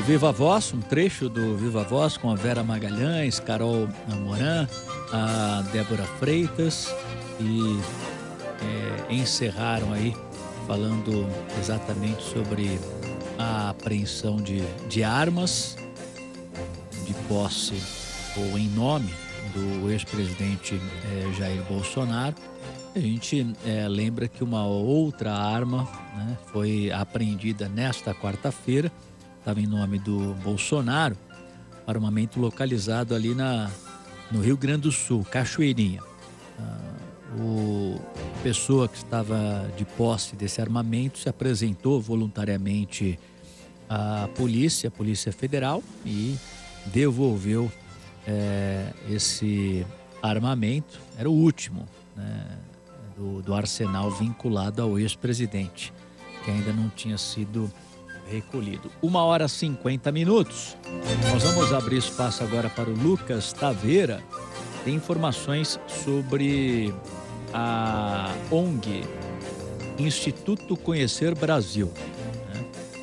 Viva Voz, um trecho do Viva Voz com a Vera Magalhães, Carol Moran, a Débora Freitas e encerraram aí falando exatamente sobre a apreensão de armas de posse ou em nome do ex-presidente Jair Bolsonaro. A gente lembra que uma outra arma, né, foi apreendida nesta quarta-feira, estava em nome do Bolsonaro, armamento localizado ali no Rio Grande do Sul, Cachoeirinha. A pessoa que estava de posse desse armamento se apresentou voluntariamente à Polícia Federal e devolveu esse armamento. Era o último, né, do arsenal vinculado ao ex-presidente, que ainda não tinha sido recolhido. 1h50. Nós vamos abrir espaço agora para o Lucas Taveira. Tem informações sobre a ONG Instituto Conhecer Brasil, né?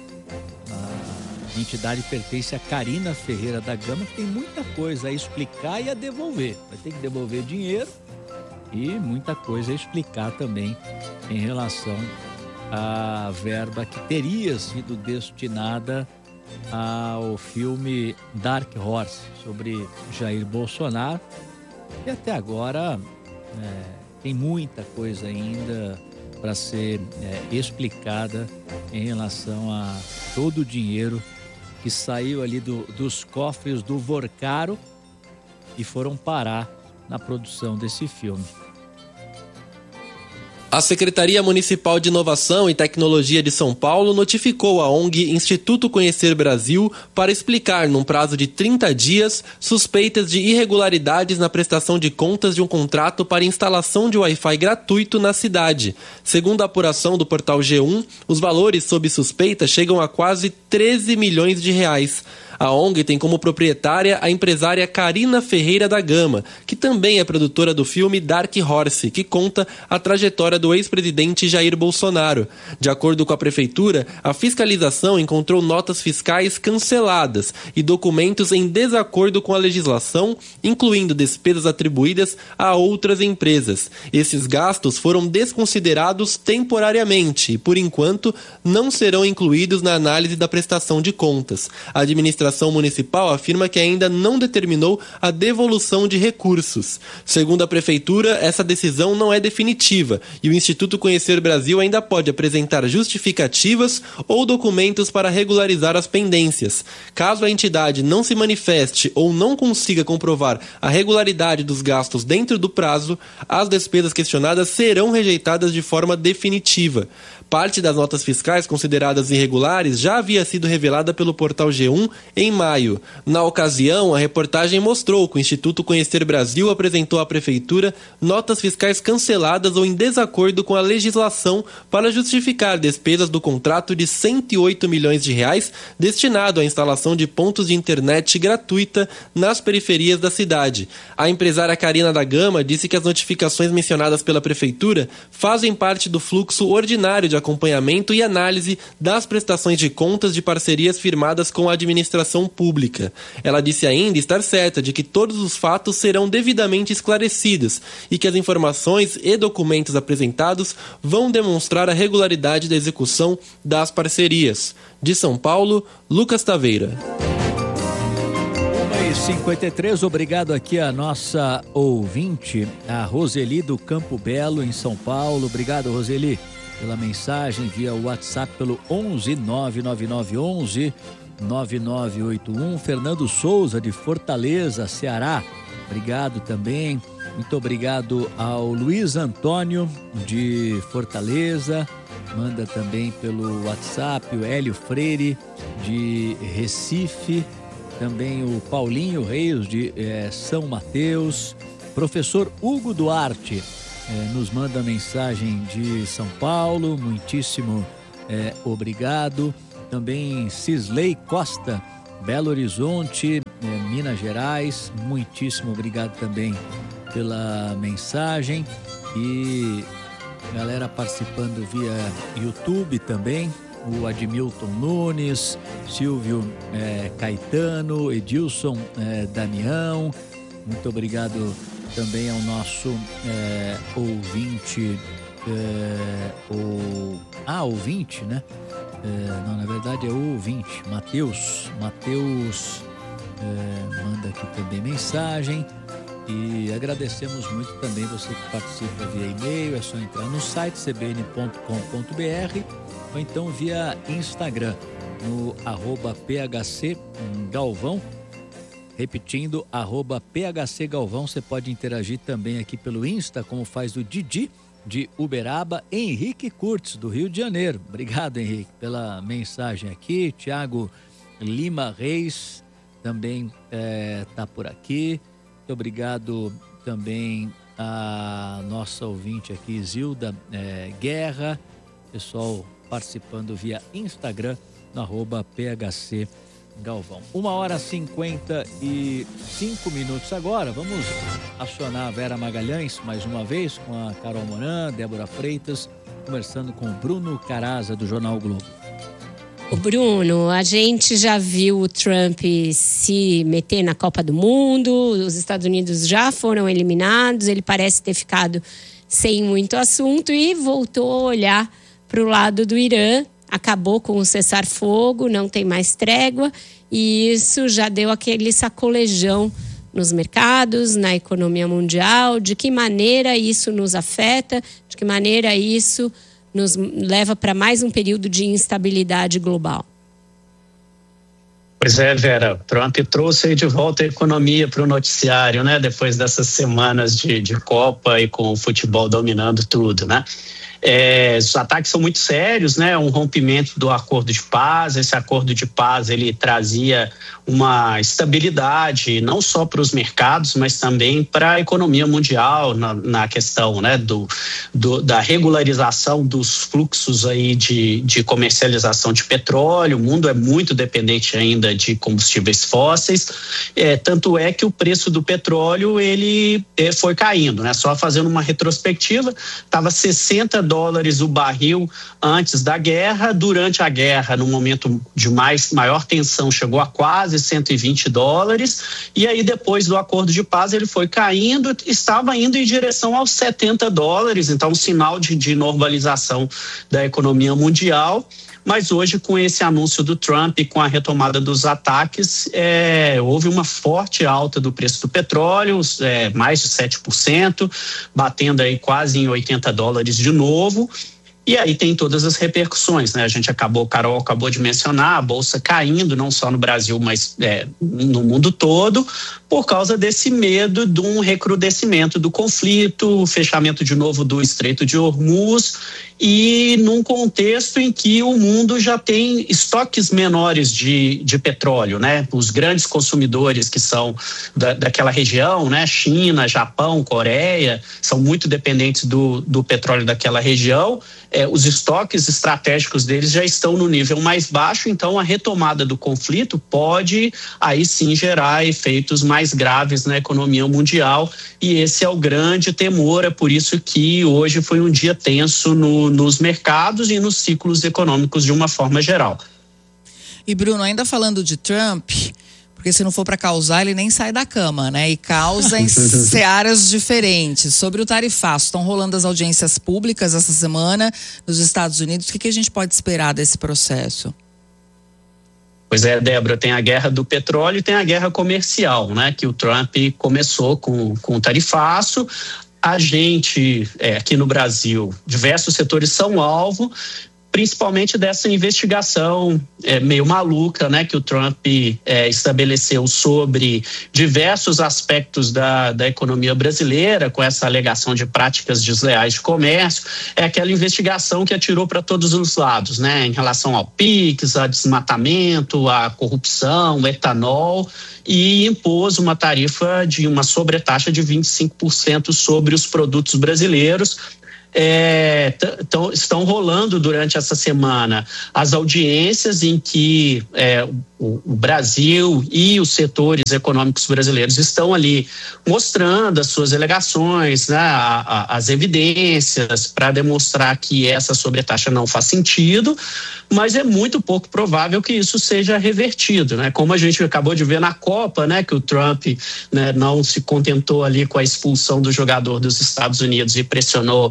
A entidade pertence a Carina Ferreira da Gama, que tem muita coisa a explicar e a devolver. Vai ter que devolver dinheiro e muita coisa a explicar também em relação à verba que teria sido destinada ao filme Dark Horse, sobre Jair Bolsonaro. E até agora tem muita coisa ainda para ser explicada em relação a todo o dinheiro que saiu ali dos cofres do Vorcaro e foram parar na produção desse filme. A Secretaria Municipal de Inovação e Tecnologia de São Paulo notificou a ONG Instituto Conhecer Brasil para explicar, num prazo de 30 dias, suspeitas de irregularidades na prestação de contas de um contrato para instalação de Wi-Fi gratuito na cidade. Segundo a apuração do portal G1, os valores sob suspeita chegam a quase 13 milhões de reais. A ONG tem como proprietária a empresária Carina Ferreira da Gama, que também é produtora do filme Dark Horse, que conta a trajetória do ex-presidente Jair Bolsonaro. De acordo com a prefeitura, a fiscalização encontrou notas fiscais canceladas e documentos em desacordo com a legislação, incluindo despesas atribuídas a outras empresas. Esses gastos foram desconsiderados temporariamente e, por enquanto, não serão incluídos na análise da prestação de contas. A administração municipal afirma que ainda não determinou a devolução de recursos. Segundo a prefeitura, essa decisão não é definitiva e o Instituto Conhecer Brasil ainda pode apresentar justificativas ou documentos para regularizar as pendências. Caso a entidade não se manifeste ou não consiga comprovar a regularidade dos gastos dentro do prazo, as despesas questionadas serão rejeitadas de forma definitiva. Parte das notas fiscais consideradas irregulares já havia sido revelada pelo portal G1 em maio. Na ocasião, a reportagem mostrou que o Instituto Conhecer Brasil apresentou à Prefeitura notas fiscais canceladas ou em desacordo com a legislação para justificar despesas do contrato de 108 milhões de reais destinado à instalação de pontos de internet gratuita nas periferias da cidade. A empresária Carina da Gama disse que as notificações mencionadas pela Prefeitura fazem parte do fluxo ordinário de acompanhamento e análise das prestações de contas de parcerias firmadas com a administração pública. Ela disse ainda estar certa de que todos os fatos serão devidamente esclarecidos e que as informações e documentos apresentados vão demonstrar a regularidade da execução das parcerias. De São Paulo, Lucas Taveira. 1h53, obrigado aqui a nossa ouvinte, a Roseli do Campo Belo, em São Paulo. Obrigado, Roseli, pela mensagem via WhatsApp pelo 11 99911 9981. Fernando Souza de Fortaleza, Ceará, obrigado também. Muito obrigado ao Luiz Antônio de Fortaleza, manda também pelo WhatsApp. O Hélio Freire de Recife, também o Paulinho Reis de São Mateus. Professor Hugo Duarte nos manda mensagem de São Paulo, muitíssimo obrigado. Também Cisley Costa, Belo Horizonte, Minas Gerais, muitíssimo obrigado também pela mensagem. E galera participando via YouTube também, o Admilton Nunes, Silvio Caetano, Edilson Damião. Muito obrigado também ao nosso ouvinte, ouvinte, né? Não, na verdade é o ouvinte, Matheus manda aqui também mensagem. E agradecemos muito também você que participa via e-mail. É só entrar no site cbn.com.br ou então via Instagram no @phcgalvão. Repetindo, @phcgalvão. Você pode interagir também aqui pelo Insta, como faz o Didi de Uberaba, Henrique Curtis, do Rio de Janeiro. Obrigado, Henrique, pela mensagem aqui. Tiago Lima Reis também está por aqui. Muito obrigado também a nossa ouvinte aqui, Zilda Guerra. Pessoal participando via Instagram, no @phcgalvão. 1h55 agora. Vamos acionar a Vera Magalhães mais uma vez com a Carol Moran, Débora Freitas, conversando com o Bruno Caraza, do Jornal Globo. O Bruno, a gente já viu o Trump se meter na Copa do Mundo, os Estados Unidos já foram eliminados, ele parece ter ficado sem muito assunto e voltou a olhar para o lado do Irã, acabou com o cessar-fogo, não tem mais trégua e isso já deu aquele sacolejão nos mercados, na economia mundial. De que maneira isso nos afeta, de que maneira isso nos leva para mais um período de instabilidade global? Pois é, Vera, Trump trouxe aí de volta a economia para o noticiário, né? Depois dessas semanas de Copa e com o futebol dominando tudo, né? Os ataques são muito sérios, né? Um rompimento do acordo de paz. Esse acordo de paz ele trazia uma estabilidade não só para os mercados, mas também para a economia mundial na questão, né, da regularização dos fluxos aí de comercialização de petróleo. O mundo é muito dependente ainda de combustíveis fósseis, tanto é que o preço do petróleo ele foi caindo, né? Só fazendo uma retrospectiva, estava $60 o barril antes da guerra. Durante a guerra, no momento de maior tensão, chegou a quase $120, e aí depois do acordo de paz ele foi caindo, estava indo em direção aos $70, então um sinal de normalização da economia mundial. Mas hoje, com esse anúncio do Trump e com a retomada dos ataques, houve uma forte alta do preço do petróleo, mais de 7%, batendo aí quase em $80 de novo. E aí tem todas as repercussões, né? Carol acabou de mencionar, a bolsa caindo, não só no Brasil, mas no mundo todo, por causa desse medo de um recrudescimento do conflito, o fechamento de novo do Estreito de Hormuz, e num contexto em que o mundo já tem estoques menores de petróleo, né? Os grandes consumidores que são daquela região, né? China, Japão, Coreia, são muito dependentes do petróleo daquela região. Os estoques estratégicos deles já estão no nível mais baixo, então a retomada do conflito pode aí sim gerar efeitos mais graves na economia mundial, e esse é o grande temor. É por isso que hoje foi um dia tenso nos mercados e nos ciclos econômicos de uma forma geral. E Bruno, ainda falando de Trump, porque se não for para causar, ele nem sai da cama, né? E causa em searas diferentes. Sobre o tarifaço, estão rolando as audiências públicas essa semana nos Estados Unidos. O que a gente pode esperar desse processo? Pois é, Débora, tem a guerra do petróleo e tem a guerra comercial, né? Que o Trump começou com o tarifaço. A gente, aqui no Brasil, diversos setores são alvo, principalmente dessa investigação meio maluca, né, que o Trump estabeleceu sobre diversos aspectos da economia brasileira, com essa alegação de práticas desleais de comércio. É aquela investigação que atirou para todos os lados, né, em relação ao PIX, a desmatamento, a corrupção, o etanol, e impôs uma tarifa de uma sobretaxa de 25% sobre os produtos brasileiros. estão rolando durante essa semana as audiências em que o Brasil e os setores econômicos brasileiros estão ali mostrando as suas alegações, né, as evidências para demonstrar que essa sobretaxa não faz sentido, mas é muito pouco provável que isso seja revertido, né? Como a gente acabou de ver na Copa, né, que o Trump, né, não se contentou ali com a expulsão do jogador dos Estados Unidos e pressionou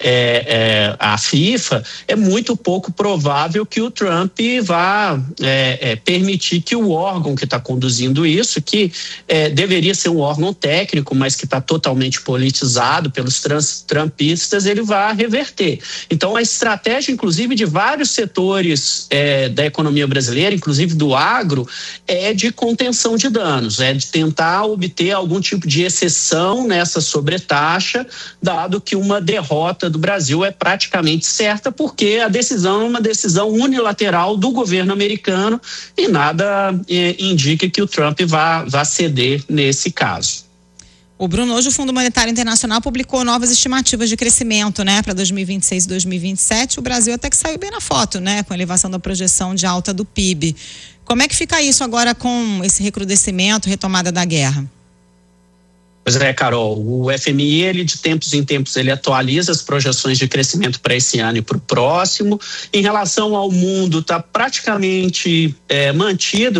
a FIFA, é muito pouco provável que o Trump vá permitir que o órgão que está conduzindo isso, que deveria ser um órgão técnico, mas que está totalmente politizado pelos trumpistas, ele vai reverter. Então, a estratégia, inclusive, de vários setores da economia brasileira, inclusive do agro, é de contenção de danos, é de tentar obter algum tipo de exceção nessa sobretaxa, dado que uma derrota do Brasil é praticamente certa, porque a decisão é uma decisão unilateral do governo americano e nada indica que o Trump vá ceder nesse caso. O Bruno, hoje o Fundo Monetário Internacional publicou novas estimativas de crescimento, né, para 2026 e 2027. O Brasil até que saiu bem na foto, né, com a elevação da projeção de alta do PIB. Como é que fica isso agora com esse recrudescimento, retomada da guerra? Pois é, Carol, o FMI, ele de tempos em tempos, ele atualiza as projeções de crescimento para esse ano e para o próximo. Em relação ao mundo, está praticamente mantido,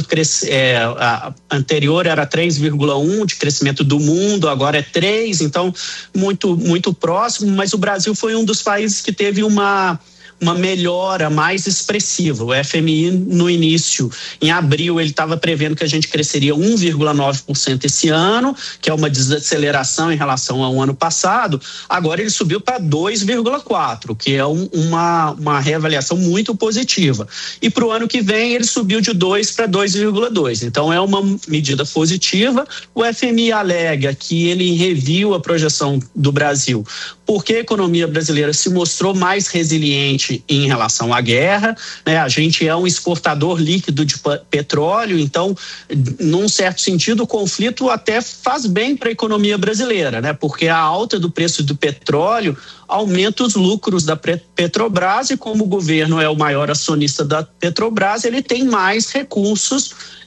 a anterior era 3,1 de crescimento do mundo, agora é 3, então muito próximo, mas o Brasil foi um dos países que teve uma melhora mais expressiva. O FMI, no início, em abril, ele estava prevendo que a gente cresceria 1,9% esse ano, que é uma desaceleração em relação ao ano passado. Agora ele subiu para 2,4%, que é uma reavaliação muito positiva. E para o ano que vem, ele subiu de 2% para 2,2%. Então, é uma medida positiva. O FMI alega que ele reviu a projeção do Brasil porque a economia brasileira se mostrou mais resiliente em relação à guerra, né? A gente é um exportador líquido de petróleo, então, num certo sentido, o conflito até faz bem para a economia brasileira, né? Porque a alta do preço do petróleo aumenta os lucros da Petrobras e como o governo é o maior acionista da Petrobras, ele tem mais recursos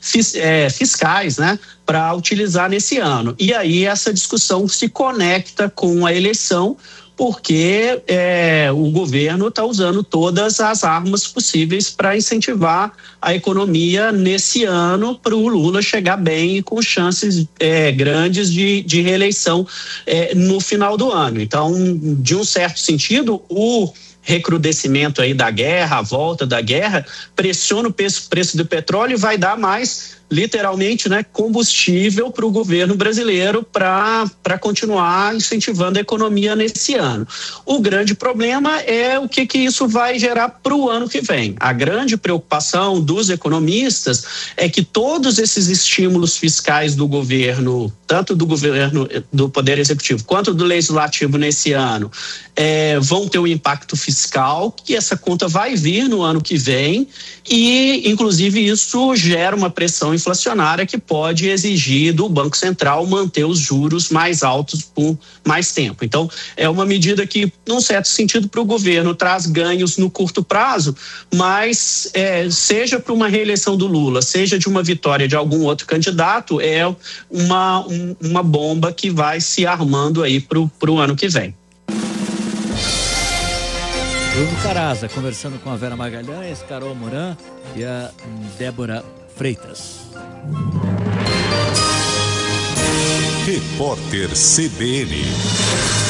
fiscais, né, para utilizar nesse ano. E aí essa discussão se conecta com a eleição, porque o governo está usando todas as armas possíveis para incentivar a economia nesse ano para o Lula chegar bem e com chances grandes de reeleição no final do ano. Então, de um certo sentido, o recrudescimento aí da guerra, a volta da guerra, pressiona o preço do petróleo e vai dar mais, literalmente, né, combustível para o governo brasileiro para continuar incentivando a economia nesse ano. O grande problema é o que isso vai gerar para o ano que vem. A grande preocupação dos economistas é que todos esses estímulos fiscais do governo, tanto do governo do Poder Executivo quanto do Legislativo nesse ano, vão ter um impacto fiscal, que essa conta vai vir no ano que vem e, inclusive, isso gera uma pressão inflacionária que pode exigir do Banco Central manter os juros mais altos por mais tempo. Então, é uma medida que, num certo sentido, para o governo traz ganhos no curto prazo, mas seja para uma reeleição do Lula, seja de uma vitória de algum outro candidato, é uma bomba que vai se armando aí para o ano que vem. Bruno Caraza conversando com a Vera Magalhães, Carol Moran e a Débora Freitas. Repórter CBN.